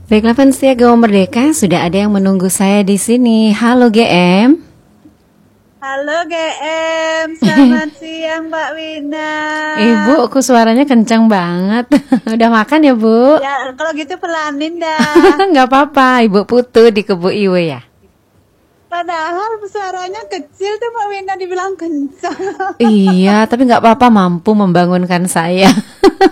Baiklah fans setia Gaung Merdeka, sudah ada yang menunggu saya di sini. Halo GM. Halo GM, selamat siang Mbak Wina. Ibu, aku suaranya kencang banget. Udah makan ya Bu? Ya kalau gitu pelanin dah. Nggak apa-apa, Ibu Putu di Kebu Iwe ya. Padahal suaranya kecil tuh Mbak Wina dibilang kencang. Iya, tapi nggak apa-apa, mampu membangunkan saya.